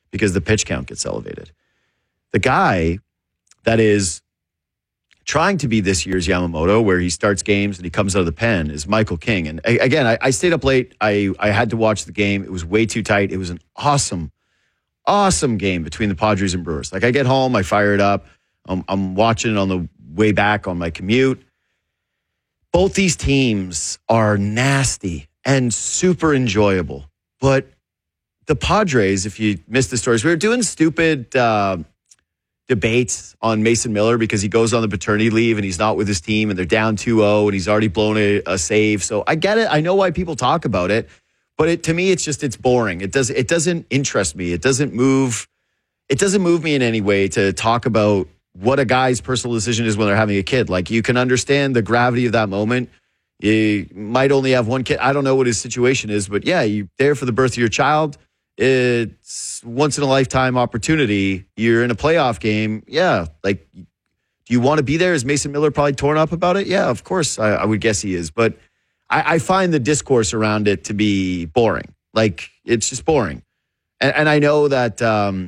because the pitch count gets elevated. The guy that is trying to be this year's Yamamoto, where he starts games and he comes out of the pen, is Michael King. And again, I stayed up late. I had to watch the game. It was way too tight. It was an awesome game between the Padres and Brewers. Like, I get home, I fire it up. I'm watching it on the way back on my commute. Both these teams are nasty and super enjoyable. But the Padres, if you missed the stories, we were doing stupid debates on Mason Miller because he goes on the paternity leave and he's not with his team and they're down 2-0 and he's already blown a save. So I get it. I know why people talk about it. But to me, it's boring. It doesn't interest me. It doesn't move me in any way to talk about what a guy's personal decision is when they're having a kid. Like, you can understand the gravity of that moment. You might only have one kid. I don't know what his situation is, but yeah, you're there for the birth of your child. It's once in a lifetime opportunity. You're in a playoff game. Yeah. Like, do you want to be there? Is Mason Miller probably torn up about it? Yeah, of course. I would guess he is. But I find the discourse around it to be boring. Like, it's just boring. And I know that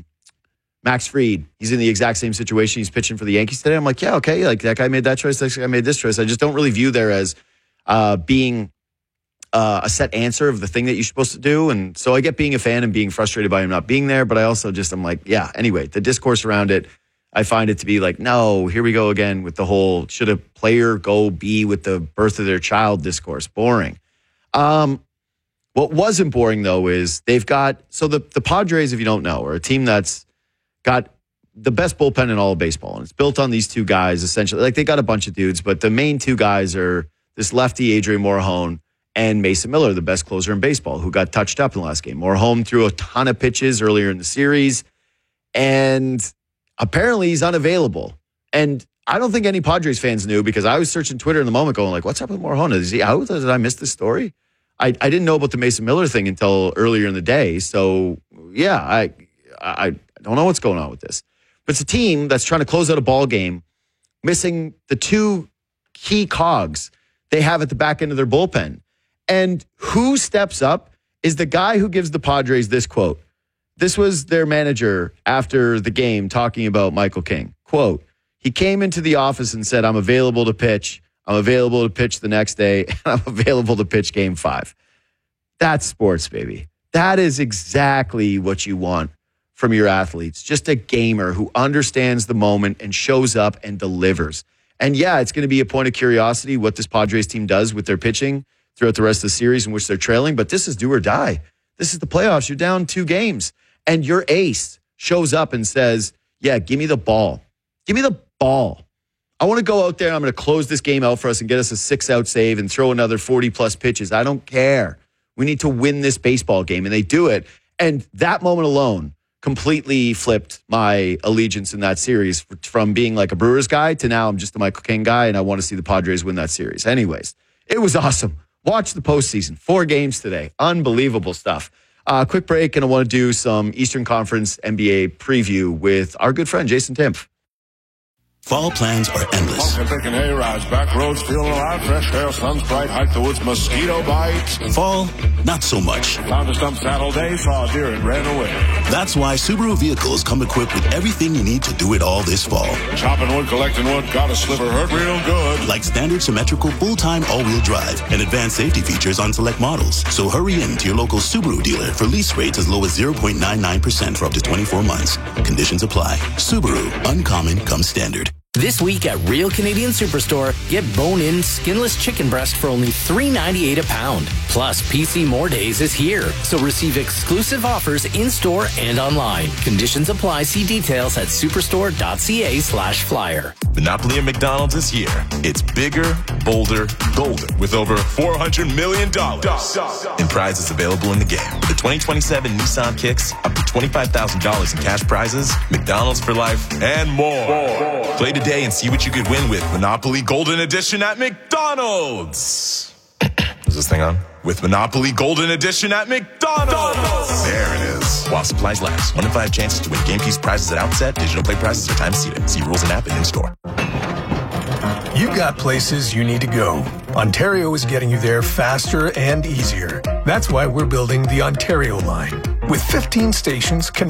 Max Fried, he's in the exact same situation. He's pitching for the Yankees today. I'm like, yeah, okay. Like, that guy made that choice. That guy made this choice. I just don't really view there as being a set answer of the thing that you're supposed to do. And so I get being a fan and being frustrated by him not being there. But I also I'm like, yeah, anyway, the discourse around it, I find it to be like, no, here we go again with the whole, should a player go be with the birth of their child discourse? Boring. What wasn't boring, though, is they've got, so the Padres, if you don't know, are a team that's got the best bullpen in all of baseball. And it's built on these two guys, essentially. Like, they got a bunch of dudes, but the main two guys are this lefty, Adrian Morejon, and Mason Miller, the best closer in baseball, who got touched up in the last game. Morejon threw a ton of pitches earlier in the series, and apparently he's unavailable. And I don't think any Padres fans knew, because I was searching Twitter in the moment going like, what's up with Morejon? How did I miss this story? I didn't know about the Mason Miller thing until earlier in the day. So, yeah, I don't know what's going on with this. But it's a team that's trying to close out a ball game, missing the two key cogs they have at the back end of their bullpen. And who steps up is the guy who gives the Padres this quote. This was their manager after the game talking about Michael King. Quote, he came into the office and said, I'm available to pitch. I'm available to pitch the next day. And I'm available to pitch game 5. That's sports, baby. That is exactly what you want from your athletes. Just a gamer who understands the moment and shows up and delivers. And yeah, it's going to be a point of curiosity what this Padres team does with their pitching throughout the rest of the series in which they're trailing. But this is do or die. This is the playoffs. You're down 2 games. And your ace shows up and says, yeah, give me the ball. Give me the ball. I want to go out there and I'm going to close this game out for us and get us a 6-out save and throw another 40-plus pitches. I don't care. We need to win this baseball game. And they do it. And that moment alone completely flipped my allegiance in that series from being like a Brewers guy to now I'm just a Michael King guy and I want to see the Padres win that series. Anyways, it was awesome. Watch the postseason. 4 games today. Unbelievable stuff. Quick break, and I want to do some Eastern Conference NBA preview with our good friend Jason Timpf. Fall plans are endless. Picking hay-rides, back roads, feeling alive, fresh air, sun's bright, hike the woods, mosquito bites. Fall, not so much. Found a stump Saturday, saw a deer and ran away. That's why Subaru vehicles come equipped with everything you need to do it all this fall. Chopping wood, collecting wood, got a sliver, hurt real good. Like standard symmetrical full-time all-wheel drive and advanced safety features on select models. So hurry in to your local Subaru dealer for lease rates as low as 0.99% for up to 24 months. Conditions apply. Subaru, uncommon comes standard. This week at Real Canadian Superstore, get bone-in, skinless chicken breast for only $3.98 a pound. Plus, PC More Days is here, so receive exclusive offers in-store and online. Conditions apply. See details at superstore.ca/flyer. Monopoly at McDonald's is here. It's bigger, bolder, golder, with over $400 million in prizes available in the game. With the 2027 Nissan Kicks, up to $25,000 in cash prizes, McDonald's for life, and more. Play today and see what you could win with Monopoly Golden Edition at McDonald's. Is this thing on? With Monopoly Golden Edition at McDonald's. There it is. While supplies last. 1 in 5 chances to win game piece prizes at outset. Digital play prizes are time seated. See rules and app and in-store. You've got places you need to go. Ontario is getting you there faster and easier. That's why we're building the Ontario line. With 15 stations connected